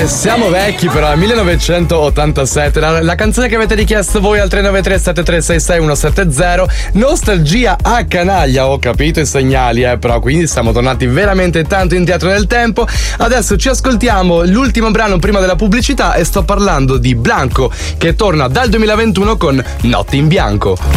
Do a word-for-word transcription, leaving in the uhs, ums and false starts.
siamo vecchi però, millenovecentottantasette, la, la canzone che avete richiesto voi al tre nove tre sette tre sei sei uno sette zero, nostalgia a canaglia, ho capito i segnali eh, però quindi siamo tornati veramente tanto indietro nel tempo. Adesso ci ascoltiamo l'ultimo brano prima della pubblicità e sto parlando di Blanco che torna dal duemilaventuno con Notte in Bianco.